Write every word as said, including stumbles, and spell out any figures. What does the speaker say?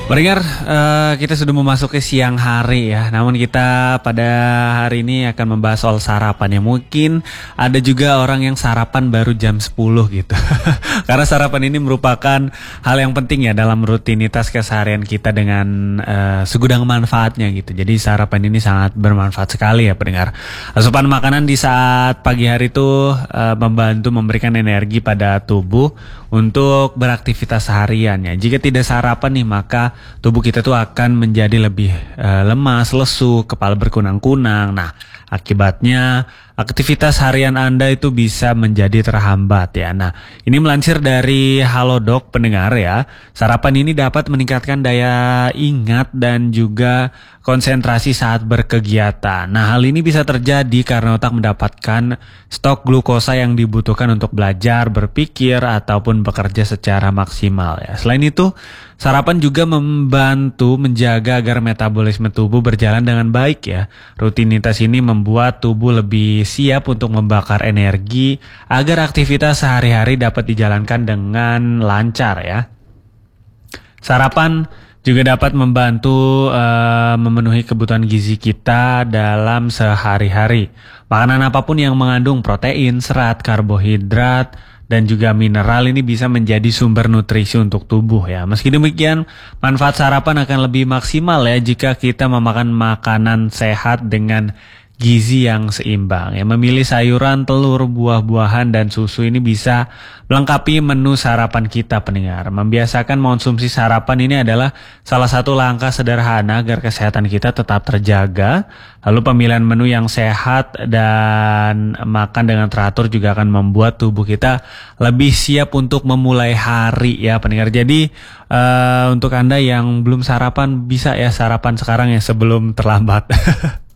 Pendengar, uh, kita sudah memasuki siang hari ya. Namun kita pada hari ini akan membahas soal sarapan ya. Mungkin ada juga orang yang sarapan baru jam sepuluh gitu. Karena sarapan ini merupakan hal yang penting ya dalam rutinitas keseharian kita dengan uh, segudang manfaatnya gitu. Jadi sarapan ini sangat bermanfaat sekali ya pendengar. Asupan makanan di saat pagi hari itu uh, membantu memberikan energi pada tubuh untuk beraktivitas seharian ya. Jika tidak sarapan nih maka tubuh kita tuh akan menjadi lebih uh, lemas, lesu, kepala berkunang-kunang. Nah, akibatnya aktivitas harian Anda itu bisa menjadi terhambat ya. Nah, ini melansir dari Halodoc pendengar ya. Sarapan ini dapat meningkatkan daya ingat dan juga konsentrasi saat berkegiatan. Nah, hal ini bisa terjadi karena otak mendapatkan stok glukosa yang dibutuhkan untuk belajar, berpikir, ataupun bekerja secara maksimal ya. Selain itu, sarapan juga membantu menjaga agar metabolisme tubuh berjalan dengan baik ya. Rutinitas ini membuat tubuh lebih siap untuk membakar energi agar aktivitas sehari-hari dapat dijalankan dengan lancar ya. Sarapan juga dapat membantu uh, memenuhi kebutuhan gizi kita dalam sehari-hari. Makanan apapun yang mengandung protein, serat, karbohidrat, dan juga mineral ini bisa menjadi sumber nutrisi untuk tubuh ya. Meski demikian, manfaat sarapan akan lebih maksimal ya jika kita memakan makanan sehat dengan gizi yang seimbang ya. Memilih sayuran, telur, buah-buahan, dan susu ini bisa melengkapi menu sarapan kita pendengar. Membiasakan mengonsumsi sarapan ini adalah salah satu langkah sederhana agar kesehatan kita tetap terjaga. Lalu pemilihan menu yang sehat dan makan dengan teratur juga akan membuat tubuh kita lebih siap untuk memulai hari ya pendengar. Jadi uh, untuk Anda yang belum sarapan bisa ya sarapan sekarang ya sebelum terlambat.